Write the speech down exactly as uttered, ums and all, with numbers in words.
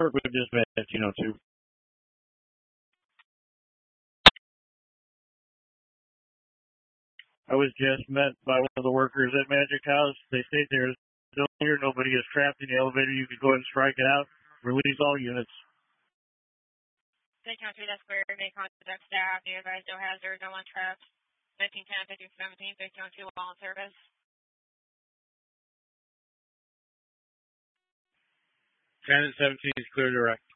work with dispatch, you know, too. I was just met by one of the workers at Magic House. They say there's no here, nobody is trapped in the elevator. You can go ahead and strike it out. Release all units. They country, that's where they contact staff. You advise no hazard, no one trapped. nineteen ten, fifteen seventeen, fifteen two, all in service. Transit seventeen is clear direct.